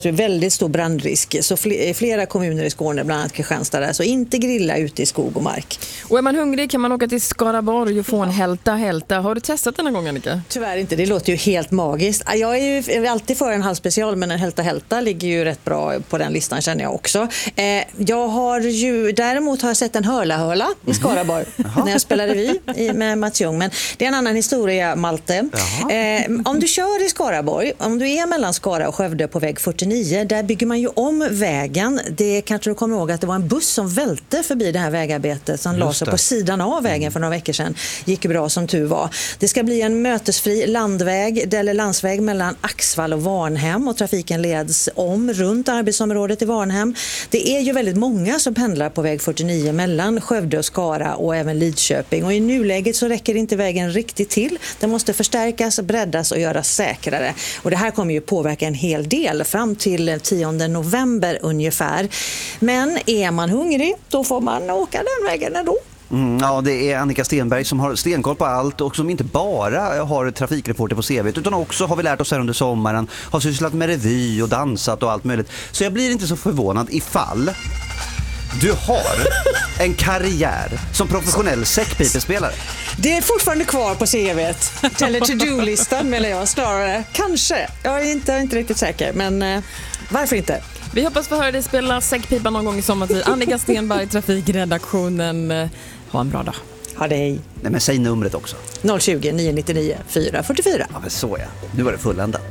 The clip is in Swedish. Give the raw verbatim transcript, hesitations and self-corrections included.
Det är väldigt stor brandrisk, så flera kommuner i Skåne, bland annat Kristianstad där, så inte grilla ute i skog och mark. Och är man hungrig kan man åka till Skaraborg och få en hälta hälta. Har du testat den någon gång, Annika? Tyvärr inte, det låter ju helt magiskt. Jag är ju alltid för en halvspecial, men en hälta hälta ligger ju rätt bra på den listan, känner jag också. Jag har ju, däremot har jag sett en hörla-hörla i Skaraborg mm. när jag spelade vi med Mats Ljung, men det är en annan historia, Malte. Eh, om du kör i Skaraborg, om du är mellan Skara och Skövde på väg fyrtionio, där bygger man ju om vägen. Det kanske du kommer ihåg att det var en buss som välte förbi det här vägarbetet som la sig på sidan av vägen för några veckor sedan. Gick ju bra som tur var. Det ska bli en mötesfri landväg eller landsväg mellan Axvall och Varnhem, och trafiken leds om runt arbetsområdet i Varnhem. Det är ju väldigt många som pendlar på väg fyrtionio mellan Skövde och Skara och även Lidköping, och i nuläget så räcker inte vägen riktigt till. Den måste förstärkas, breddas och göras säkrare. Och det här kommer ju påverka en hel del fram till tionde november ungefär. Men är man hungrig, då får man åka den vägen ändå. Mm, ja, det är Annika Stenberg som har stenkoll på allt och som inte bara har trafikreporter på C V utan också, har vi lärt oss här under sommaren, har sysslat med revy och dansat och allt möjligt. Så jag blir inte så förvånad ifall du har en karriär som professionell säckpipespelare. Det är fortfarande kvar på C V:t. Eller to-do-listan, menar jag snarare. Kanske. Jag är inte, inte riktigt säker, men eh, varför inte? Vi hoppas få höra dig spela säckpipa någon gång i sommartid. Annika Stenberg, trafikredaktionen. Ha en bra dag. Ha det, hej. Nej, men säg numret också. noll tjugo, nio nio nio, fyra fyra fyra. Ja, men så är. Nu var det fulländat.